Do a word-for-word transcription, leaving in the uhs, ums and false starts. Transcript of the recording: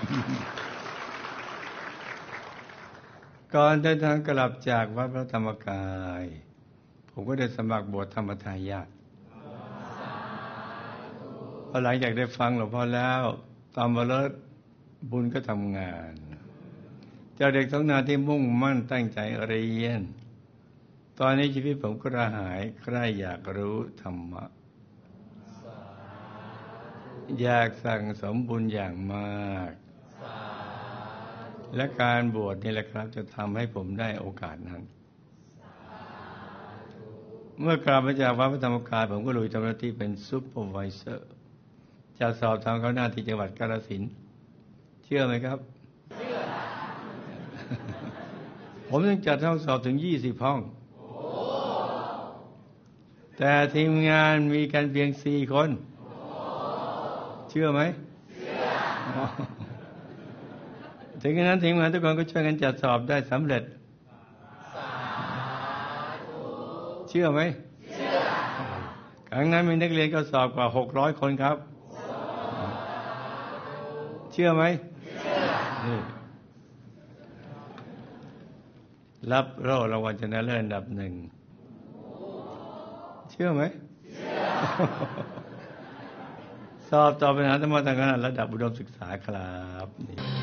ก่อนเดินทางกลับจากวัดพระธรรมกายผมก็ได้สมัครบวชธรรมทายาทพอหลังจากได้ฟังหลวงพ่อแล้วตามมาเลิศบุญก็ทำงานเจ้าเด็กสองนาที่มุ่งมั่นตั้งใจเรียนตอนนี้ชีวิตผมก็กระหายใคร่อยากรู้ธรรมะอยากสั่งสมบุญอย่างมากและการบวชนี่แหละครับจะทำให้ผมได้โอกาสนั้นเมื่อกลับมาจากวัดพระธรรมกายผมก็ลุยทำหน้าที่เป็นซุปเปอร์ไวเซอร์จะสอบทางเขาหน้าที่จังหวัดกาฬสินธุ์เชื่อไหมครับเชื่อ ผมต้องจัดห้องสอบถึงยี่สิบห้องแต่ทีมงานมีกันเพียงสี่คนเชื่อไหมเชื่อ ถึงนั้นทีมงานทุกคนก็ช่วยกันจัดสอบได้สำเร็จเชื่อไหมเชื่อครั้งนั้นมีนักเรียนก็สอบกว่าหกร้อยคนครับเชื่อไหมเชื่อรับโล่รางวัลชนะเลิศอันดับหนึ่งเชื่อไหมเชื่อสอบต่อปัญหาธรรมะทางการระดับอุดมศึกษาครับ